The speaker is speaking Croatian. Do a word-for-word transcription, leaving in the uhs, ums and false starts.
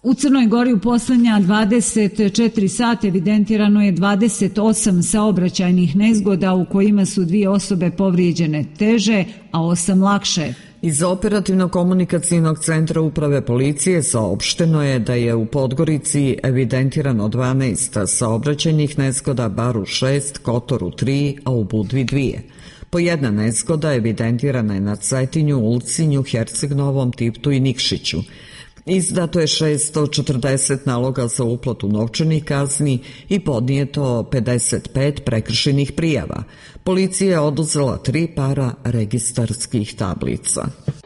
U Crnoj Gori u posljednja dvadeset četiri sata evidentirano je dvadeset osam saobraćajnih nezgoda u kojima su dvije osobe povrijeđene teže, a osam lakše. Iz operativno-komunikacijnog centra uprave policije saopšteno je da je u Podgorici evidentirano dvanaest saobraćajnih nezgoda, Baru šest, Kotoru tri, a u Budvi dvije. Po jedna nezgoda evidentirana je na Cetinju, Ulcinju, Herceg-Novom, Tiptu i Nikšiću. Izdato je šesto četrdeset naloga za uplatu novčanih kazni i podnijeto pedeset pet prekršajnih prijava. Policija je oduzela tri para registarskih tablica.